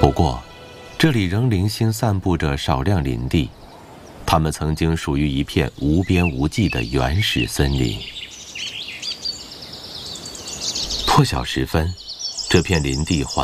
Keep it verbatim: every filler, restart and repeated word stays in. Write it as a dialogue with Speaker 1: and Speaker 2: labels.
Speaker 1: 不过，这里仍零星散布着少量林地，它们曾经属于一片无边无际的原始森林。破晓时分，这片林地缓